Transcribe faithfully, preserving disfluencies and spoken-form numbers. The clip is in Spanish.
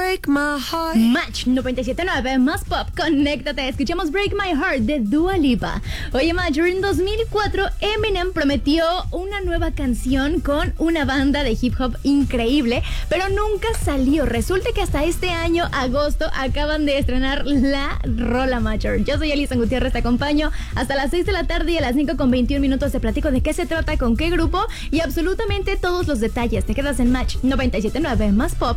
break my heart. Match noventa y siete punto nueve más pop, conéctate. Escuchamos Break My Heart de Dua Lipa. Oye, Match, en dos mil cuatro Eminem prometió una nueva canción con una banda de hip hop increíble, pero nunca salió. Resulta que hasta este año, agosto, acaban de estrenar la rola, Matcher. Yo soy Alison Gutiérrez, te acompaño hasta las seis de la tarde y a las cinco con veintiún minutos te platico de qué se trata, con qué grupo y absolutamente todos los detalles. Te quedas en Match noventa y siete punto nueve más pop.